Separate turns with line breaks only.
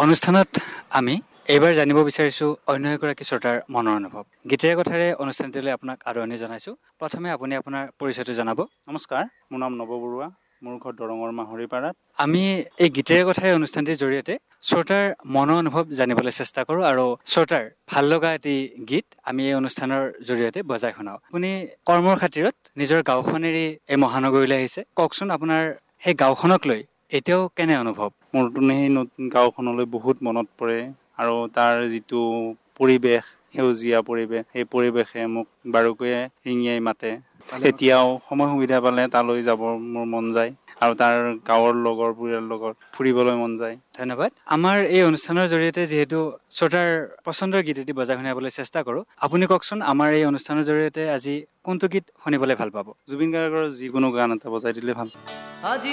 অনুষ্ঠানত আমি এইবাৰ জানিব বিচাৰিছোঁ অন্য এগৰাকী শ্ৰোতাৰ মনৰ অনুভৱ। গীতেৰে কথাৰে অনুষ্ঠানটিলৈ আপোনাক আদৰণি জনাইছোঁ। প্ৰথমে আপুনি আপোনাৰ পৰিচয়টো জনাব।
নমস্কাৰ, মোৰ নাম নৱ বৰুৱা। মোৰ ঘৰ দৰঙৰ মাহৰিপাৰাত।
আমি এই গীতেৰে কথাৰে অনুষ্ঠানটিৰ জৰিয়তে শ্ৰোতাৰ মনৰ অনুভৱ জানিবলৈ চেষ্টা কৰোঁ আৰু শ্ৰোতাৰ ভাল লগা এটি গীত আমি এই অনুষ্ঠানৰ জৰিয়তে বজাই শুনাওঁ। আপুনি কৰ্মৰ খাতিৰত নিজৰ গাঁওখন এৰি এই মহানগৰীলৈ আহিছে। কওকচোন আপোনাৰ সেই গাঁওখনক লৈ এতিয়াও কেনে অনুভৱ?
মোৰতো সেই নতুন গাঁওখনলৈ বহুত মনত পৰে আৰু তাৰ যিটো পৰিৱেশ, সেউজীয়া পৰিৱেশ, সেই পৰিৱেশে মোক বাৰুকৈয়ে ৰিঙিয়াই মাতে। এতিয়াও সময় সুবিধা পালে তালৈ যাব মোৰ মন যায় আৰু তাৰ গাঁৱৰ লগৰবোৰৰ লগত ফুৰিবলৈ মন যায়।
ধন্যবাদ। আমাৰ এই অনুষ্ঠানৰ জৰিয়তে যিহেতু শ্ৰোতাৰ পচন্দৰ গীত এটি বজাই শুনাবলৈ চেষ্টা কৰোঁ, আপুনি কওকচোন আমাৰ এই অনুষ্ঠানৰ জৰিয়তে আজি কোনটো গীত শুনিবলৈ ভাল পাব?
জুবিন গাৰ্গৰ যিকোনো গান এটা বজাই দিলে ভাল।